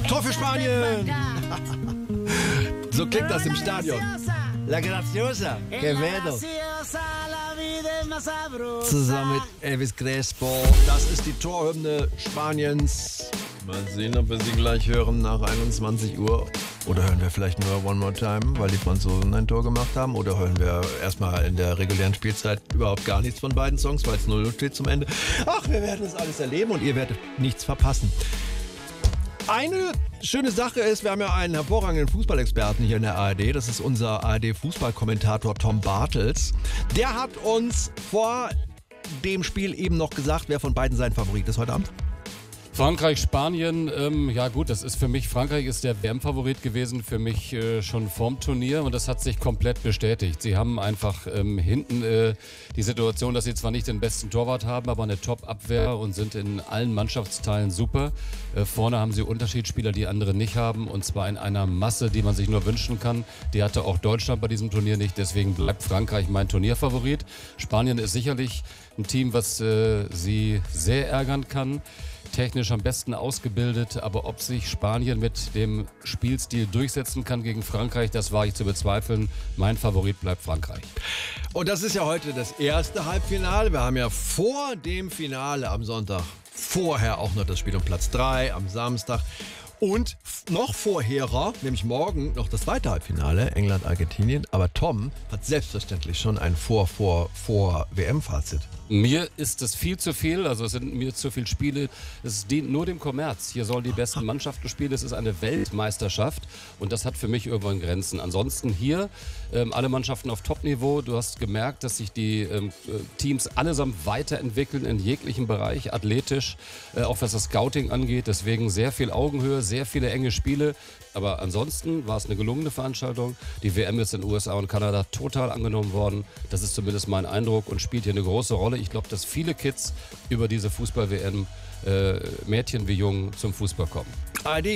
Tor für Spanien! So klingt das im Stadion. La Graciosa, Quevedo. Zusammen mit Elvis Crespo. Das ist die Torhymne Spaniens. Mal sehen, ob wir sie gleich hören nach 21 Uhr. Oder hören wir vielleicht nur One More Time, weil die Franzosen ein Tor gemacht haben. Oder hören wir erstmal in der regulären Spielzeit überhaupt gar nichts von beiden Songs, weil es 0 steht zum Ende. Ach, wir werden das alles erleben und ihr werdet nichts verpassen. Eine schöne Sache ist, wir haben ja einen hervorragenden Fußballexperten hier in der ARD. Das ist unser ARD-Fußballkommentator Tom Bartels. Der hat uns vor dem Spiel eben noch gesagt, wer von beiden sein Favorit ist heute Abend. Frankreich, Spanien, ja gut, das ist für mich, Frankreich ist der WM-Favorit gewesen, für mich schon vorm Turnier und das hat sich komplett bestätigt. Sie haben einfach hinten die Situation, dass sie zwar nicht den besten Torwart haben, aber eine Top-Abwehr und sind in allen Mannschaftsteilen super. Vorne haben sie Unterschiedsspieler, die andere nicht haben und zwar in einer Masse, die man sich nur wünschen kann. Die hatte auch Deutschland bei diesem Turnier nicht, deswegen bleibt Frankreich mein Turnierfavorit. Spanien ist sicherlich ein Team, was sie sehr ärgern kann. Technisch am besten ausgebildet, aber ob sich Spanien mit dem Spielstil durchsetzen kann gegen Frankreich, das wage ich zu bezweifeln. Mein Favorit bleibt Frankreich. Und das ist ja heute das erste Halbfinale. Wir haben ja vor dem Finale am Sonntag vorher auch noch das Spiel um Platz 3 am Samstag. Und noch vorherer, nämlich morgen, noch das zweite Halbfinale, England-Argentinien. Aber Tom hat selbstverständlich schon ein Vor-WM-Fazit. Mir ist es viel zu viel, also es sind mir zu viele Spiele. Es dient nur dem Kommerz. Hier sollen die besten Mannschaften spielen. Es ist eine Weltmeisterschaft und das hat für mich irgendwann Grenzen. Ansonsten hier alle Mannschaften auf Top-Niveau. Du hast gemerkt, dass sich die Teams allesamt weiterentwickeln in jeglichem Bereich, athletisch, auch was das Scouting angeht. Deswegen sehr viel Augenhöhe, sehr viele enge Spiele. Aber ansonsten war es eine gelungene Veranstaltung. Die WM ist in den USA und Kanada total angenommen worden. Das ist zumindest mein Eindruck und spielt hier eine große Rolle. Ich glaube, dass viele Kids über diese Fußball-WM, Mädchen wie Jungen, zum Fußball kommen. ARD